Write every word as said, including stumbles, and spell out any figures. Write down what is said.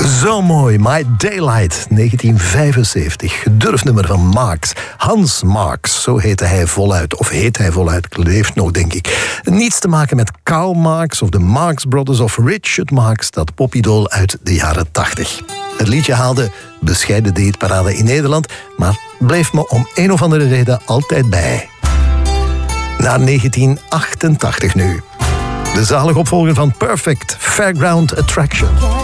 Zo mooi, My Daylight, negentien vijfenzeventig. Gedurfd van Marx. Hans Marx, zo heette hij voluit. Of heet hij voluit, leeft nog, denk ik. Niets te maken met Karl Marx of de Marx Brothers of Richard Marx, dat popidool uit de jaren tachtig. Het liedje haalde bescheiden dateparade in Nederland, maar bleef me om een of andere reden altijd bij. Naar negentien achtentachtig nu. De zalige opvolger van Perfect, Fairground Attraction.